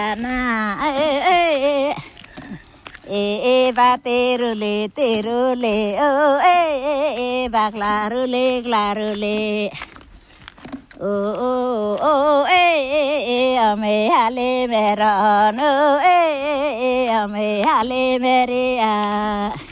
na e ba terule o ba clarule o ame hale meron o ame hale meria